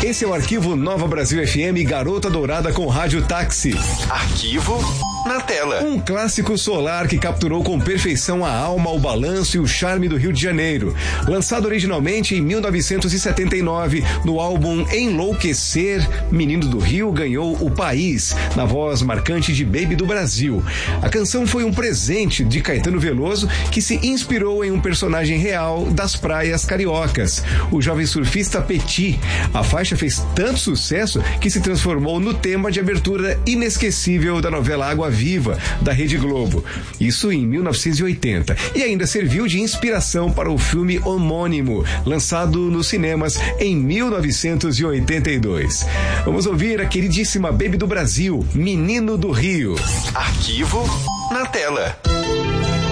Esse é o Arquivo Nova Brasil FM, Garota Dourada com Rádio Táxi. Arquivo na tela. Um clássico solar que capturou com perfeição a alma, o balanço e o charme do Rio de Janeiro. Lançado originalmente em 1979, no álbum Enlouquecer, Menino do Rio ganhou o país, na voz marcante de Baby do Brasil. A canção foi um presente de Caetano Veloso, que se inspirou em um personagem real das praias cariocas, o jovem surfista Petit. A faixa fez tanto sucesso que se transformou no tema de abertura inesquecível da novela Água Viva, da Rede Globo. Isso em 1980. E ainda serviu de inspiração para o filme homônimo, lançado nos cinemas em 1982. Vamos ouvir a queridíssima Baby do Brasil, Menino do Rio. Arquivo na tela.